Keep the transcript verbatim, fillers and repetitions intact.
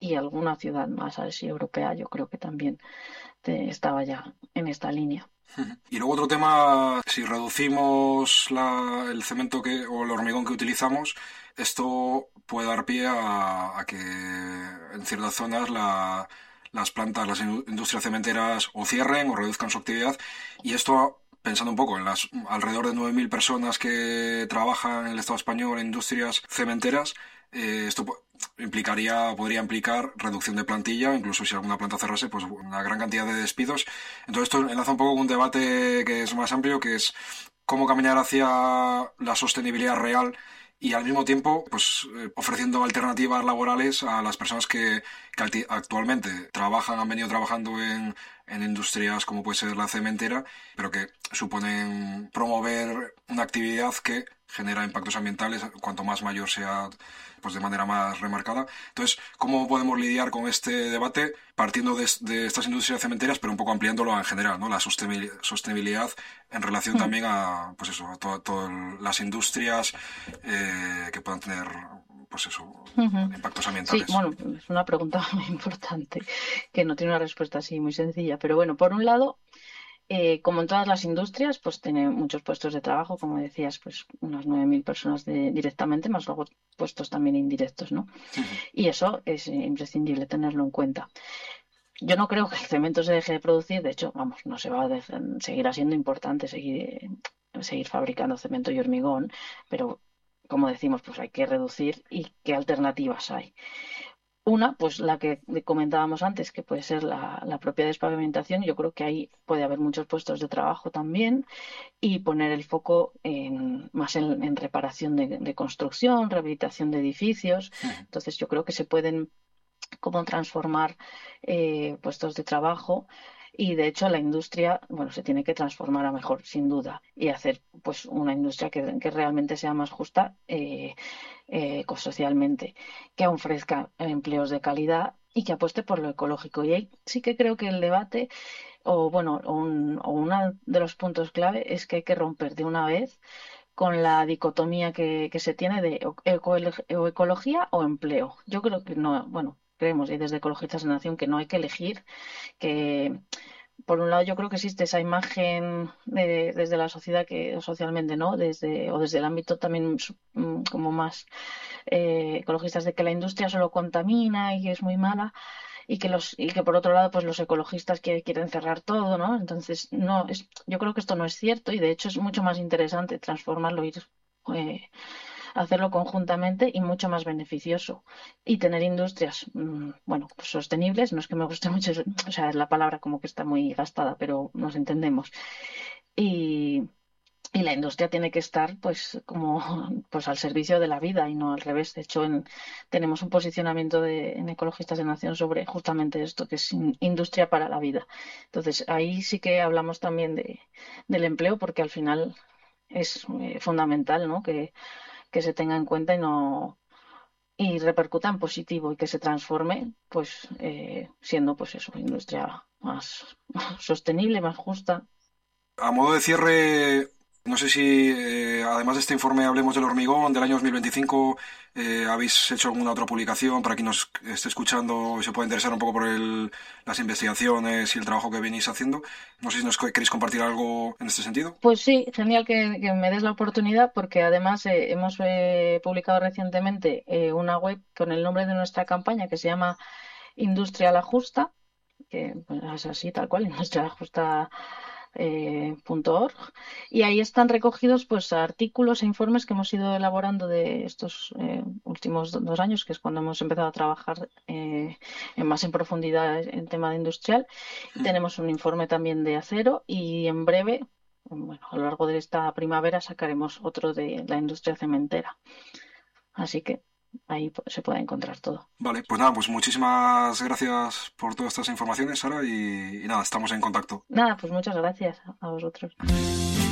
y alguna ciudad más así europea, yo creo que también te- estaba ya en esta línea. Y luego otro tema, si reducimos la- el cemento que, o el hormigón que utilizamos, esto puede dar pie a, a que en ciertas zonas la- las plantas, las in- industrias cementeras o cierren o reduzcan su actividad. Y esto, pensando un poco en las alrededor de nueve mil personas que trabajan en el Estado español en industrias cementeras, eh, esto po- implicaría, podría implicar reducción de plantilla, incluso si alguna planta cerrase, pues una gran cantidad de despidos. Entonces esto enlaza un poco con un debate que es más amplio, que es cómo caminar hacia la sostenibilidad real y al mismo tiempo pues eh, ofreciendo alternativas laborales a las personas que, que alti- actualmente trabajan, han venido trabajando en, en industrias como puede ser la cementera, pero que suponen promover una actividad que genera impactos ambientales cuanto más mayor sea, pues de manera más remarcada. Entonces, ¿cómo podemos lidiar con este debate partiendo de, de estas industrias cementeras, pero un poco ampliándolo en general, ¿no? La sostenibil- sostenibilidad en relación Hmm. también a, pues eso, a to- todas las industrias eh, que puedan tener, pues eso, Ujú. impactos Sí, ambientales. bueno, es una pregunta muy importante que no tiene una respuesta así muy sencilla, pero bueno, por un lado, eh, como en todas las industrias, pues tiene muchos puestos de trabajo, como decías, pues unas nueve mil personas de- directamente, más luego puestos también indirectos, ¿no? Y eso es eh, imprescindible tenerlo en cuenta. Yo no creo que el cemento se deje de producir, de hecho, vamos, no se va a dejar, seguirá siendo importante seguir, seguir fabricando cemento y hormigón, pero como decimos, pues hay que reducir y qué alternativas hay. Una, pues la que comentábamos antes, que puede ser la, la propia despavimentación. Yo creo que ahí puede haber muchos puestos de trabajo también y poner el foco en, más en, en reparación de, de construcción, rehabilitación de edificios. Entonces, yo creo que se pueden como transformar eh, puestos de trabajo. Y de hecho la industria, bueno, se tiene que transformar a mejor, sin duda, y hacer pues una industria que, que realmente sea más justa eh, eh, ecosocialmente, que ofrezca empleos de calidad y que apueste por lo ecológico. Y ahí sí que creo que el debate, o bueno, o, un, o uno de los puntos clave es que hay que romper de una vez con la dicotomía que, que se tiene de eco- o ecología o empleo. Yo creo que no, bueno, creemos, y desde Ecologistas en Acción, que no hay que elegir, que por un lado yo creo que existe esa imagen de- desde la sociedad que o socialmente, ¿no? Desde, o desde el ámbito también su- mm, como más eh, ecologistas de que la industria solo contamina y es muy mala y que los y que por otro lado pues los ecologistas que quieren cerrar todo, ¿no? Entonces no es, yo creo que esto no es cierto y de hecho es mucho más interesante transformarlo, ir eh, hacerlo conjuntamente y mucho más beneficioso y tener industrias mmm, bueno pues sostenibles. No es que me guste mucho, o sea, es la palabra como que está muy gastada, pero nos entendemos. Y y la industria tiene que estar pues como pues al servicio de la vida y no al revés. De hecho, en- tenemos un posicionamiento de, en Ecologistas de Nación sobre justamente esto, que es in- industria para la vida. Entonces, ahí sí que hablamos también de, del empleo, porque al final es eh, fundamental, ¿no? Que, que se tenga en cuenta y no y repercuta en positivo y que se transforme, pues eh, siendo pues eso, industria más sostenible, más justa. A modo de cierre, no sé si eh, además de este informe Hablemos del Hormigón del año dos mil veinticinco, eh, habéis hecho alguna otra publicación para quien nos esté escuchando y se pueda interesar un poco por el- las investigaciones y el trabajo que venís haciendo. No sé si nos queréis compartir algo en este sentido. Pues sí, genial que, que me des la oportunidad porque además eh, hemos eh, publicado recientemente eh, una web con el nombre de nuestra campaña que se llama Industria a la Justa, que pues, es así tal cual, industria a la justa eh, punto org, y ahí están recogidos pues artículos e informes que hemos ido elaborando de estos eh, últimos do- dos años, que es cuando hemos empezado a trabajar eh, en más en profundidad en tema de industrial. Y tenemos un informe también de acero y en breve, bueno, a lo largo de esta primavera sacaremos otro de la industria cementera. Así que ahí pues, se puede encontrar todo. Vale, pues nada, pues muchísimas gracias por todas estas informaciones, Sara, y, y nada, estamos en contacto. Nada, pues muchas gracias a vosotros.